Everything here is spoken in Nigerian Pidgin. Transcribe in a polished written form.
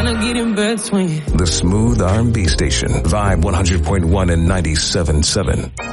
tryna get in between. The smooth R&B station, Vibe 100.1 and 97.7.